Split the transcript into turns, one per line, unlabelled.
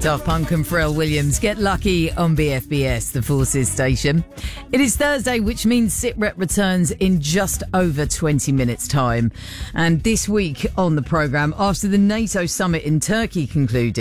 Daft Punk and Pharrell Williams, Get Lucky on BFBS, the Forces station. It is Thursday, which means SitRep returns in just over 20 minutes' time. And this week on the programme, after the NATO summit in Turkey concluded,